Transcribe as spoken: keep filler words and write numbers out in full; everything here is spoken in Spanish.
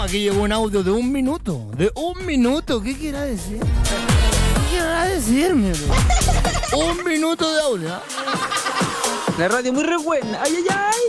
aquí llegó un audio de un minuto. De un minuto. ¿Qué quiera decir? ¿Qué quiera decirme? Un minuto de audio. La radio muy re buena. Ay, ay, ay.